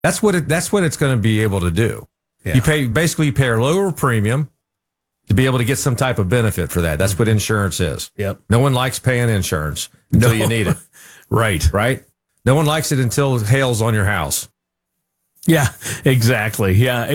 That's what it's going to be able to do. Yeah. You pay a lower premium to be able to get some type of benefit for that. That's what insurance is. Yep. No one likes paying insurance until you need it. Right. No one likes it until hail's on your house. Yeah, exactly.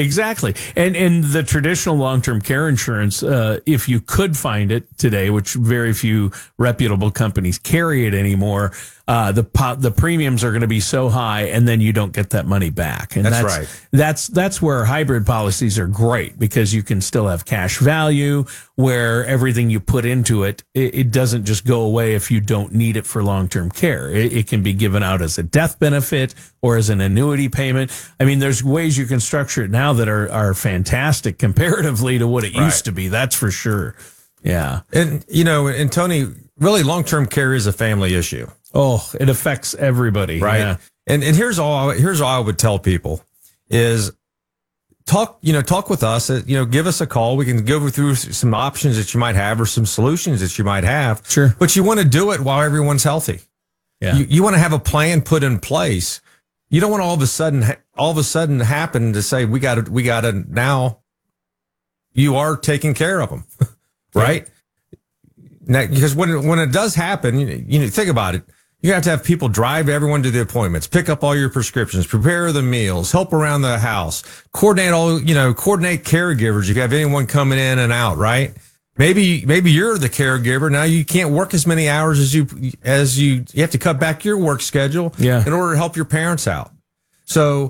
And the traditional long-term care insurance, if you could find it today, which very few reputable companies carry it anymore, the premiums are going to be so high, and then you don't get that money back. And that's right. That's where hybrid policies are great, because you can still have cash value, where everything you put into it, it doesn't just go away if you don't need it for long-term care. It can be given out as a death benefit or as an annuity payment. I mean, there's ways you can structure it now that are fantastic comparatively to what it used to be. That's for sure. Yeah. And, and Tony, really long-term care is a family issue. Oh, it affects everybody. Right. Yeah. And here's all I would tell people is talk with us, give us a call. We can go through some options that you might have or some solutions that you might have. Sure. But you want to do it while everyone's healthy. Yeah. You want to have a plan put in place. You don't want all of a sudden happen to say, we got to now you are taking care of them. Right. Now, because when it does happen, think about it. You have to have people drive everyone to the appointments, pick up all your prescriptions, prepare the meals, help around the house, coordinate caregivers. If you have anyone coming in and out, right? Maybe you're the caregiver. Now you can't work as many hours as you have to cut back your work schedule in order to help your parents out. So,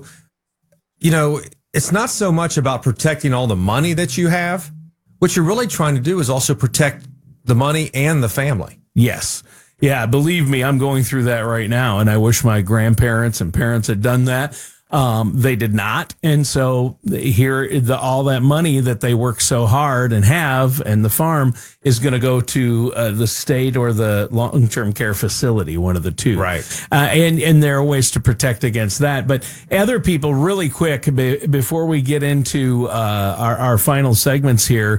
it's not so much about protecting all the money that you have. What you're really trying to do is also protect the money and the family. Yes. Yeah, believe me, I'm going through that right now, and I wish my grandparents and parents had done that. They did not, and so all that money that they work so hard and the farm is going to go to the state or the long-term care facility, one of the two. Right. And there are ways to protect against that. But other people, really quick, before we get into our final segments here.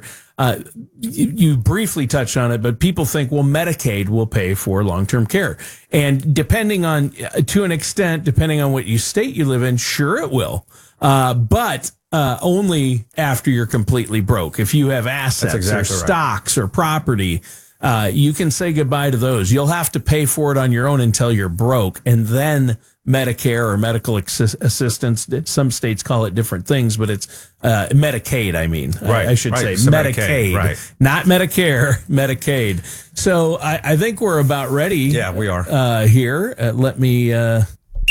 You briefly touched on it, but people think, well, Medicaid will pay for long-term care. And to an extent, depending on what state you live in, sure it will. But only after you're completely broke. If you have assets or stocks or property, you can say goodbye to those. You'll have to pay for it on your own until you're broke. And then Medicare or medical assistance, some states call it different things, but it's Medicaid, I should say. So Medicaid, right. Not Medicare, Medicaid. So I think we're about ready. Yeah, we are. Here. Let me... That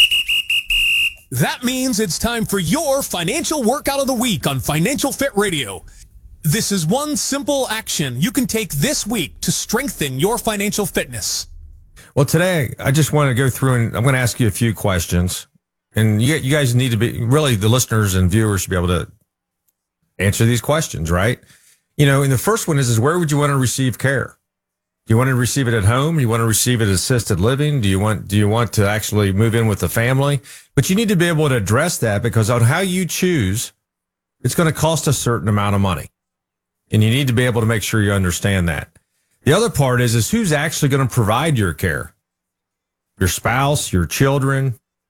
means it's time for your financial workout of the week on Financial Fit Radio. This is one simple action you can take this week to strengthen your financial fitness. Well, today, I just want to go through and I'm going to ask you a few questions. And you guys need to be, really, the listeners and viewers should be able to answer these questions, right? And the first one is where would you want to receive care? Do you want to receive it at home? Do you want to receive it assisted living? Do you want to actually move in with the family? But you need to be able to address that, because on how you choose, it's going to cost a certain amount of money. And you need to be able to make sure you understand that. The other part is who's actually going to provide your care? Your spouse, your children,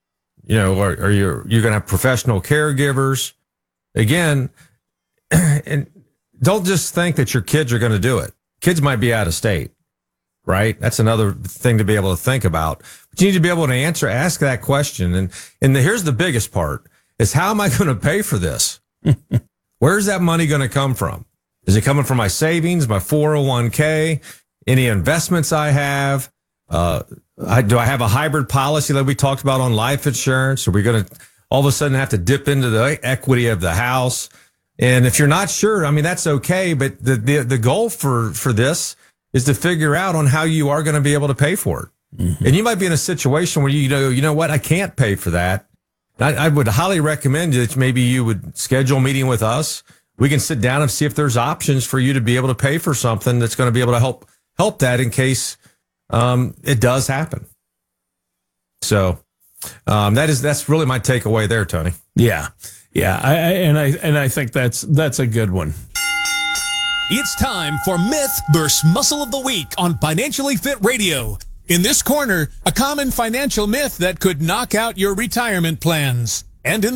or you're going to have professional caregivers. Again, and don't just think that your kids are going to do it. Kids might be out of state, right? That's another thing to be able to think about. But you need to be able to ask that question. And here's the biggest part is, how am I going to pay for this? Where's that money going to come from? Is it coming from my savings, my 401k, any investments I have? Do I have a hybrid policy that we talked about on life insurance? Are we going to all of a sudden have to dip into the equity of the house? And if you're not sure, that's okay. But the goal for this is to figure out on how you are going to be able to pay for it. Mm-hmm. And you might be in a situation where you know what, I can't pay for that. I would highly recommend that maybe you would schedule a meeting with us. We can sit down and see if there's options for you to be able to pay for something that's going to be able to help that in case it does happen. So that's really my takeaway there, Tony. Yeah. I think that's a good one. It's time for Myth versus Muscle of the Week on Financially Fit Radio. In this corner, a common financial myth that could knock out your retirement plans. and in